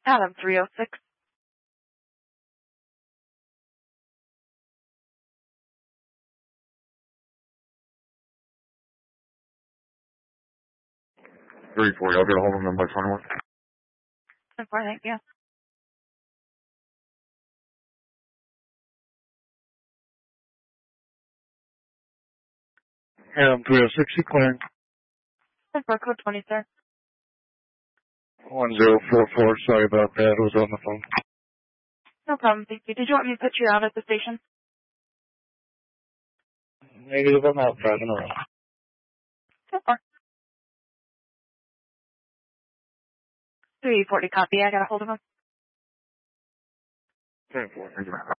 Adam 306. Three 40. I'll get a hold of them by 21. Thank you. Adam 306, clearing. For code 20, sir. 1044. Sorry about that. I was on the phone. No problem, thank you. Did you want me to put you out at the station? Negative, I'm out driving around. So far. 340 copy. I got a hold of him. 10-4. Thank you.